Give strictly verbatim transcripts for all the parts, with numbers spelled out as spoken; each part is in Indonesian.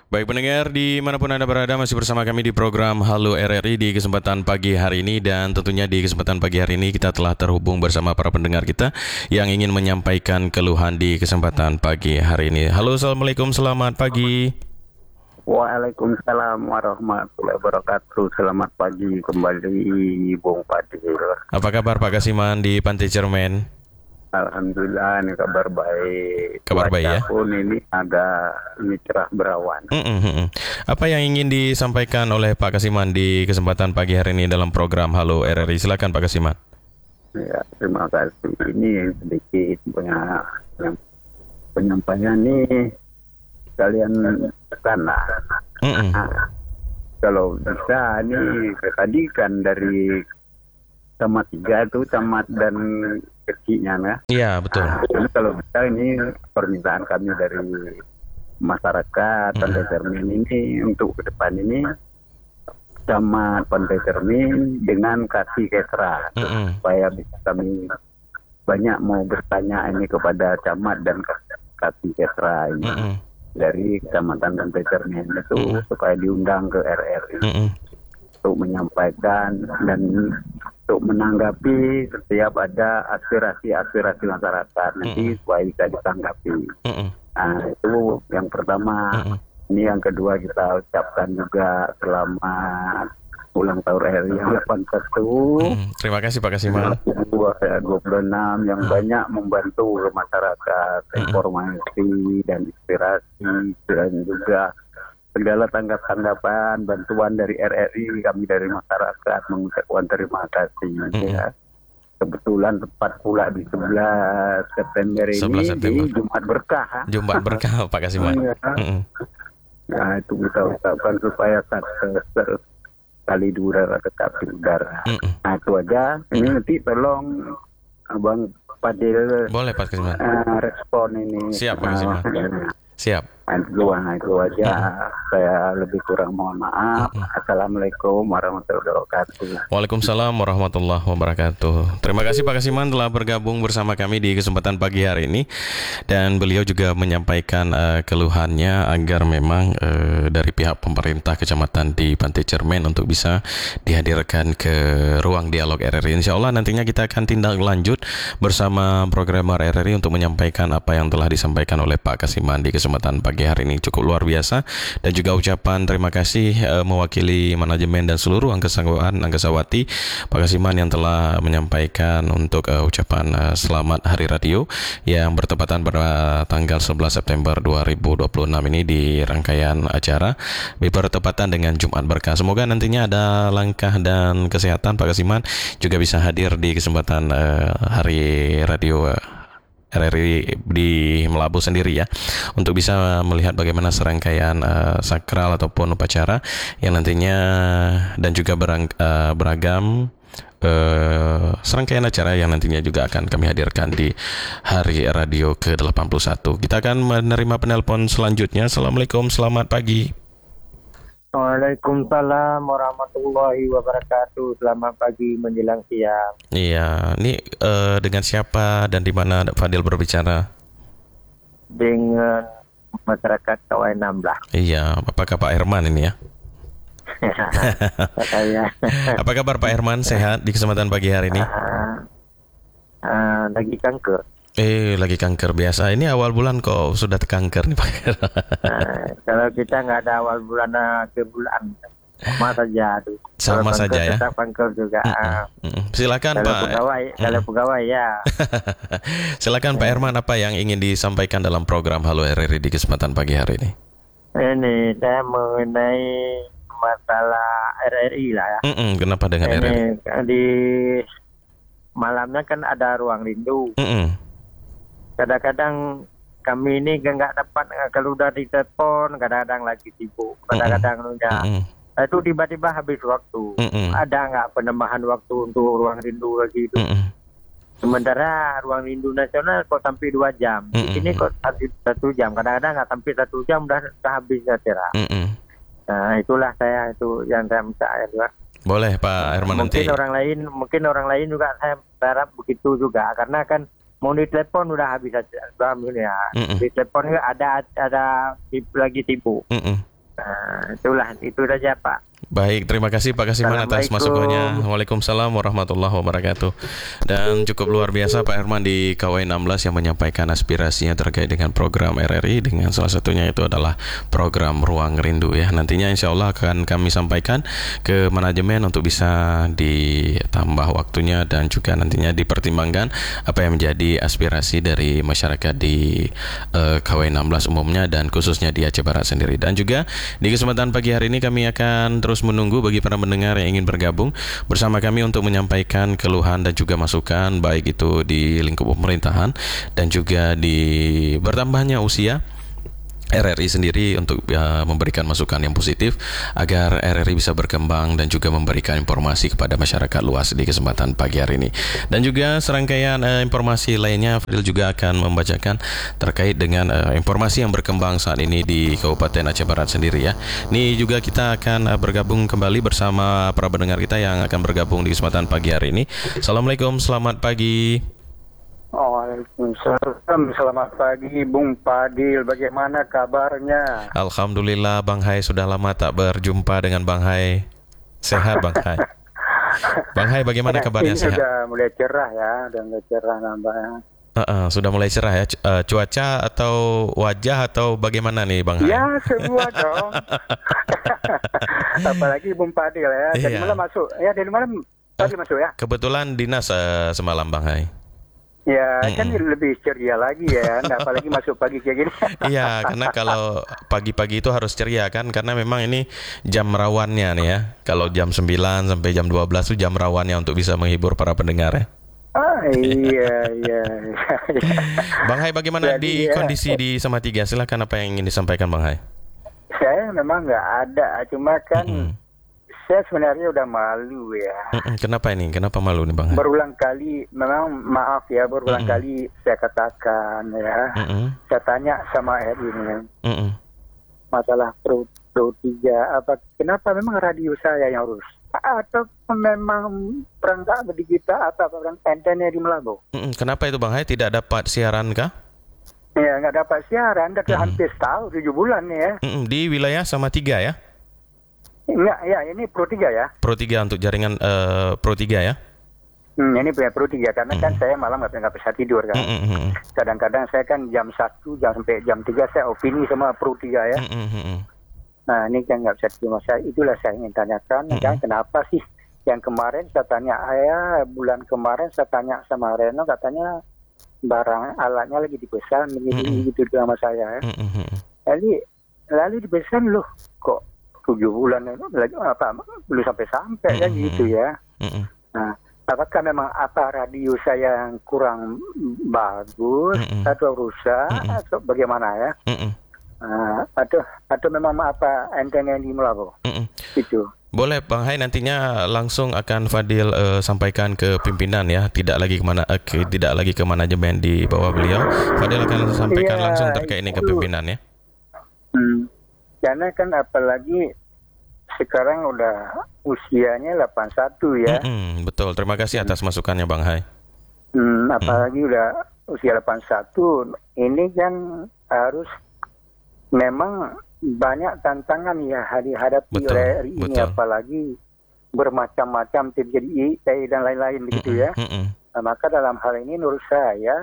Baik pendengar, dimanapun Anda berada masih bersama kami di program Halo R R I di kesempatan pagi hari ini. Dan tentunya di kesempatan pagi hari ini kita telah terhubung bersama para pendengar kita yang ingin menyampaikan keluhan di kesempatan pagi hari ini. Halo, Assalamualaikum, selamat pagi. Waalaikumsalam warahmatullahi wabarakatuh. Selamat pagi kembali Bung Fadil. Apa kabar Pak Kasiman di Pantai Cermen? Alhamdulillah, ini kabar baik. Kabar baik ya. Pun ini agak ini cerah berawan. Mm-mm. Apa yang ingin disampaikan oleh Pak Kasiman di kesempatan pagi hari ini dalam program Halo R R I? Silakan Pak Kasiman. Ya, terima kasih. Ini sedikit punya yang penyampaian ini kalian sana. Kalau bisa ini tadi kan dari camat tiga itu camat dan kecilnya ya. Iya betul. Nah, kalau bisa ini permintaan kami dari masyarakat Pantai Cermin ini untuk ke depan ini camat Pantai Cermin dengan kasih kesra supaya bisa kami banyak mau bertanya ini kepada camat dan kasih kesra ini mm-mm. dari kecamatan Pantai Cermin itu mm-mm. supaya diundang ke R R I mm-mm. untuk menyampaikan dan untuk menanggapi setiap ada aspirasi-aspirasi masyarakat nanti mm-hmm. supaya bisa ditanggapi. Mm-hmm. Nah itu yang pertama. Mm-hmm. Ini yang kedua kita ucapkan juga selamat ulang tahun R R I yang delapan puluh satu. Mm-hmm. Terima kasih Pak Kasiman. dua puluh enam yang mm-hmm. banyak membantu ke masyarakat mm-hmm. informasi dan inspirasi dan juga segala tanggap-tanggapan bantuan dari R R I, kami dari masyarakat mengucapkan terima kasih. Mm-hmm. Ya. Kebetulan tepat pula di sebelas September ini September. Di Jumat Berkah. Ha? Jumat Berkah Pak Kasiman. Ya. Mm-hmm. Nah itu kita ucapkan supaya sukses kali udara tetap di udara. Mm-hmm. Nah itu aja. Mm-hmm. Ini nanti tolong Abang Fadil. Boleh Pak Kasiman. Uh, respon ini. Siap Pak Kasiman. Uh, Siap. Itu, itu aja. Mm-hmm. Saya lebih kurang mohon maaf. Mm-hmm. Assalamualaikum warahmatullahi wabarakatuh. Waalaikumsalam warahmatullahi wabarakatuh. Terima kasih Pak Kasiman telah bergabung bersama kami di kesempatan pagi hari ini. Dan beliau juga menyampaikan uh, keluhannya agar memang uh, dari pihak pemerintah kecamatan di Pantai Cermen untuk bisa dihadirkan ke ruang dialog R R I. Insya Allah nantinya kita akan tindak lanjut bersama programmer R R I untuk menyampaikan apa yang telah disampaikan oleh Pak Kasiman di kesempatan pagi hari ini. Cukup luar biasa. Dan juga ucapan terima kasih uh, mewakili manajemen dan seluruh angkasawaan angkasawati Pak Kasiman yang telah menyampaikan untuk uh, ucapan uh, selamat Hari Radio yang bertepatan pada tanggal sebelas September dua ribu dua puluh enam ini di rangkaian acara bertepatan dengan Jumat Berkah. Semoga nantinya ada langkah dan kesehatan Pak Kasiman juga bisa hadir di kesempatan uh, Hari Radio uh, R R I di Melabu sendiri ya, untuk bisa melihat bagaimana serangkaian uh, sakral ataupun upacara yang nantinya dan juga berang, uh, beragam uh, serangkaian acara yang nantinya juga akan kami hadirkan di Hari Radio ke delapan puluh satu. Kita akan menerima penelpon selanjutnya. Assalamualaikum, selamat pagi. Waalaikumsalam warahmatullahi wabarakatuh. Selamat pagi menjelang siang. Iya, ini uh, dengan siapa dan di mana Fadil berbicara? Dengan masyarakat Kawai enam belas. Iya, apakah Pak Herman ini ya? Apa kabar Pak Herman? Sehat di kesempatan pagi hari ini? Uh, uh, lagi kanker. Eh, lagi kanker biasa. Ini awal bulan kok sudah kanker nih Pak. Nah, kalau kita nggak ada awal bulan ke bulan, sama saja tuh. Sama saja ya. Tetap kanker juga. Mm-mm. Silakan kalau Pak. Pegawai, kalau pegawai ya. Silakan Pak Herman, apa yang ingin disampaikan dalam program Halo R R I di kesempatan pagi hari ini? Ini saya mengenai masalah R R I lah ya. Mm-mm. Kenapa dengan ini, R R I? Di malamnya kan ada ruang rindu. Mm-mm. Kadang-kadang kami ini nggak dapat, kalau udah ditelepon kadang-kadang lagi sibuk, kadang-kadang enggak. Mm-hmm. Itu tiba-tiba habis waktu. Mm-hmm. Ada nggak penambahan waktu untuk ruang rindu lagi itu? Mm-hmm. Sementara ruang rindu nasional kok sampai dua jam, mm-hmm. di sini kok satu jam. Kadang-kadang nggak sampai satu jam udah, udah habis ya Tera. Mm-hmm. Nah itulah saya itu yang saya minta ya. Boleh Pak Herman nanti. Mungkin orang lain, mungkin orang lain juga saya harap begitu juga, karena kan mau ditelepon udah habis aja, ya. Mm-mm. Di telepon ada ada lagi sibuk. Mm-mm. Nah, itulah itu saja Pak. Baik, terima kasih Pak Kasiman atas masukannya. Waalaikumsalam warahmatullahi wabarakatuh. Dan cukup luar biasa Pak Herman di K W enam belas yang menyampaikan aspirasinya terkait dengan program R R I, dengan salah satunya itu adalah program Ruang Rindu ya. Nantinya insya Allah akan kami sampaikan ke manajemen untuk bisa ditambah waktunya dan juga nantinya dipertimbangkan apa yang menjadi aspirasi dari masyarakat di uh, K W enam belas umumnya dan khususnya di Aceh Barat sendiri. Dan juga di kesempatan pagi hari ini kami akan terus menunggu bagi para pendengar yang ingin bergabung bersama kami untuk menyampaikan keluhan dan juga masukan, baik itu di lingkup pemerintahan dan juga di bertambahnya usia R R I sendiri untuk uh, memberikan masukan yang positif agar R R I bisa berkembang dan juga memberikan informasi kepada masyarakat luas di kesempatan pagi hari ini. Dan juga serangkaian uh, informasi lainnya Fadil juga akan membacakan terkait dengan uh, informasi yang berkembang saat ini di Kabupaten Aceh Barat sendiri ya. Ini juga kita akan uh, bergabung kembali bersama para pendengar kita yang akan bergabung di kesempatan pagi hari ini. Assalamualaikum, selamat pagi. Waalaikumsalam, selamat pagi Bung Padil, bagaimana kabarnya? Alhamdulillah Bang Hai, sudah lama tak berjumpa dengan Bang Hai. Sehat Bang Hai. Bang Hai, bagaimana kabarnya? Ini sehat? Sudah mulai cerah ya, sudah mulai cerah nambahnya. Uh, uh, sudah mulai cerah ya. C- uh, cuaca atau wajah atau bagaimana nih Bang Hai? Ya semua dong. Apalagi Bung Padil ya, dari Iya. malam masuk. Ya dari malam tadi masuk ya. Kebetulan dinas uh, semalam Bang Hai. Ya Mm-mm. kan lebih ceria lagi ya, nah, apalagi masuk pagi kayak gini. Iya, karena kalau pagi-pagi itu harus ceria kan, karena memang ini jam rawannya nih ya. Kalau jam sembilan sampai jam dua belas itu jam rawannya untuk bisa menghibur para pendengar ya. Ah iya iya. iya. Bang Hai, bagaimana di Jadi, ya, kondisi di Salatiga? Silakan, apa yang ingin disampaikan Bang Hai? Saya memang nggak ada, cuma kan Mm-mm. saya sebenarnya udah malu ya. Mm-mm. Kenapa ini? Kenapa malu nih Bang Hai? Berulang kali, memang maaf ya, berulang Mm-mm. kali saya katakan ya. Mm-mm. Saya tanya sama R ini Mm-mm. masalah Pro Pro tiga apa? Kenapa memang radio saya yang urus? Atau memang perangkat di kita atau perangkat antennya di Melabu? Mm-mm. Kenapa itu Bang Hai? Tidak dapat siaran kah? Ya nggak dapat siaran, udah Mm-mm. hampir setahun tujuh bulan nih ya. Mm-mm. Di wilayah Salatiga ya? Enggak, ya ini Pro tiga ya. Pro tiga untuk jaringan uh, Pro tiga ya? Hmm, ini punya Pro tiga karena kan Mm-mm. saya malam nggak nggak bisa tidur kan. Mm-mm. Kadang-kadang saya kan jam satu jam sampai jam tiga saya opini sama Pro tiga ya. Mm-mm. Nah ini kan nggak bisa terima saya. Itulah saya ingin tanyakan, Mm-mm. kan kenapa sih yang kemarin saya tanya, ayah bulan kemarin saya tanya sama Reno katanya barang alatnya lagi dipesan begitu Mm-mm. gitu sama saya. Ya. Mm-mm. Lalu lalu dipesan loh kok tujuh bulan lagi apa belum sampai sampai kan Mm-mm. gitu ya. Mm-mm. Nah apakah memang apa radio saya yang kurang bagus Mm-mm. atau rusak Mm-mm. atau bagaimana ya? Mm-mm. Nah, atau atau memang apa antena yang di Melabu Mm-mm. itu? Boleh Bang Hai, nantinya langsung akan Fadil uh, sampaikan ke pimpinan ya, tidak lagi kemana uh, ke, tidak lagi ke manajemen di bawah beliau. Fadil akan sampaikan Iya, langsung terkait ini ke itu. pimpinan ya. Hmm. Karena kan apalagi sekarang udah usianya delapan puluh satu ya. Mm-mm, betul. Terima kasih atas masukannya Bang Hai. Hmm, apalagi udah usia delapan puluh satu, ini kan harus memang banyak tantangan ya dihadapi Betul, oleh R I ini, betul. apalagi bermacam-macam terjadi I T dan lain-lain begitu Mm-mm, ya. mm-mm, Nah, maka dalam hal ini menurut saya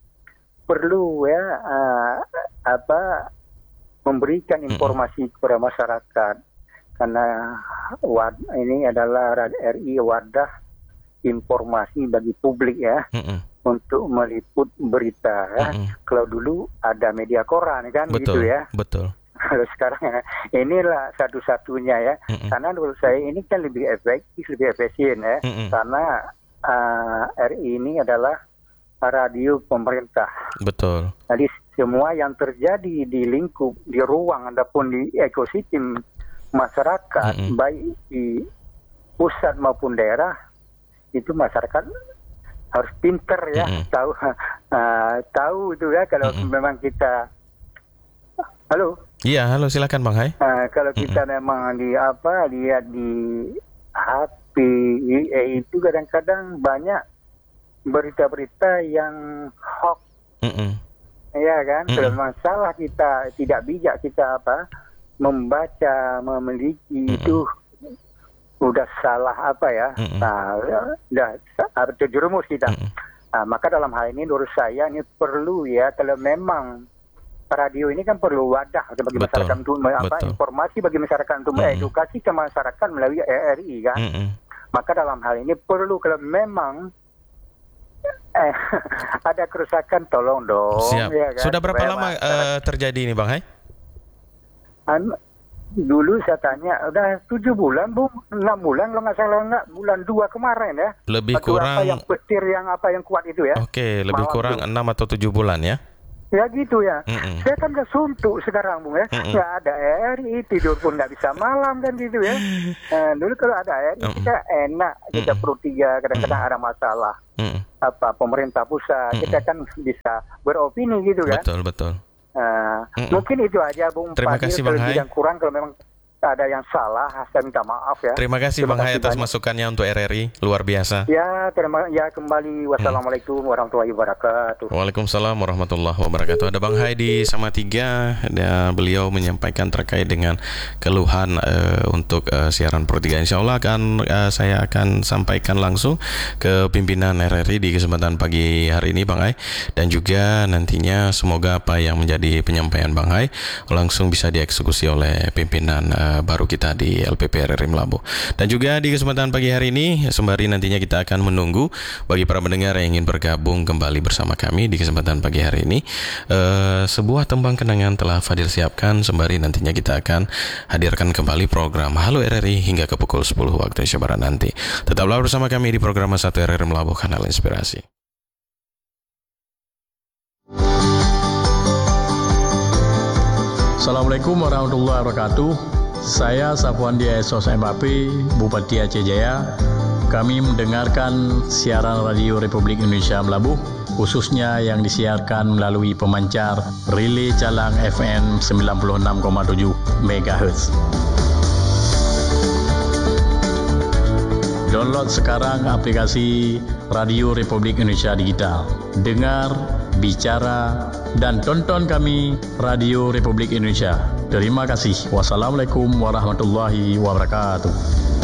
perlu ya uh, apa memberikan informasi kepada masyarakat, karena wad, ini adalah R I wadah informasi bagi publik ya, mm-mm, untuk meliput berita ya. mm-mm. Kalau dulu ada media koran kan Betul, begitu ya. betul. Kalau sekarang inilah satu-satunya ya. Mm-mm, Karena menurut saya ini kan lebih efektif, lebih efisien ya. mm-mm. Karena uh, R I ini adalah radio pemerintah. Betul. Jadi semua yang terjadi di lingkup, di ruang ataupun di ekosistem masyarakat, Mm-mm. baik di pusat maupun daerah, itu masyarakat harus pinter ya, Mm-mm. tahu uh, tahu itu ya kalau Mm-mm. memang kita, halo, Iya, halo, silakan Bang Hai. uh, kalau kita memang di apa lihat di H P eh, itu kadang-kadang banyak berita-berita yang hoax. Mm-mm, Iya kan, Mm-mm. kalau memang salah kita tidak bijak kita apa membaca, memiliki Mm-mm. itu udah salah apa ya? Mm-mm. Nah, udah harus terjerumus kita. Mm-mm. Nah, maka dalam hal ini menurut saya ini perlu ya, kalau memang radio ini kan perlu wadah bagi Betul. masyarakat untuk apa, Betul. informasi bagi masyarakat untuk Mm-mm. mengedukasi ke masyarakat melalui R R I kan. Mm-mm. Maka dalam hal ini perlu kalau memang eh, ada kerusakan tolong dong. Siap. Ya kan? Sudah berapa Supaya lama masyarakat- eh, terjadi ini Bang Hai? An- dulu saya tanya udah tujuh bulan bu, enam bulan kalau nggak salah nggak bulan dua kemarin ya. Lebih Waktu kurang. apa yang petir yang apa yang kuat itu ya. Oke, lebih Malam kurang itu. enam atau tujuh bulan ya. Ya gitu ya. Mm-mm. Saya kan udah suntuk sekarang bung ya. Mm-mm. Nggak ada R R I, tidur pun nggak bisa malam kan gitu ya. Nah, dulu kalau ada R R I Mm-mm. kita enak, kita Mm-mm. perlu tiga kadang-kadang ada masalah. Mm-mm. Apa pemerintah pusat Mm-mm. kita kan bisa beropini gitu kan. Betul, betul. Nah, Mm-mm. mungkin itu aja Bung Terima Fadil, kasih, Bang kelebihan Hai. dan kurang kalau memang ada yang salah saya minta maaf ya. Terima kasih Bang Hai atas banyak. masukannya untuk R R I, luar biasa. Ya, terima ya kembali. Wassalamualaikum warahmatullahi wabarakatuh. Waalaikumsalam warahmatullahi wabarakatuh. Ada Bang Hai di Salatiga, dan beliau menyampaikan terkait dengan keluhan eh, untuk eh, siaran Pro tiga. Insya Allah akan eh, saya akan sampaikan langsung ke pimpinan R R I di kesempatan pagi hari ini Bang Hai, dan juga nantinya semoga apa yang menjadi penyampaian Bang Hai langsung bisa dieksekusi oleh pimpinan eh, baru kita di L P P R R I Melabuh. Dan juga di kesempatan pagi hari ini sembari nantinya kita akan menunggu bagi para pendengar yang ingin bergabung kembali bersama kami di kesempatan pagi hari ini, uh, sebuah tembang kenangan telah Fadil siapkan sembari nantinya kita akan hadirkan kembali program Halo R R I hingga ke pukul sepuluh waktu Indonesia Barat nanti. Tetaplah bersama kami di program satu R R I Melabuh, Kanal Inspirasi. Assalamualaikum warahmatullahi wabarakatuh. Saya Safwandi Esos M A P, Bupati Aceh Jaya. Kami mendengarkan siaran Radio Republik Indonesia Melabuh, khususnya yang disiarkan melalui pemancar Relay Calang F M sembilan puluh enam koma tujuh megahertz. Download sekarang aplikasi Radio Republik Indonesia Digital. Dengar, bicara, dan tonton kami Radio Republik Indonesia. Terima kasih. Wassalamualaikum warahmatullahi wabarakatuh.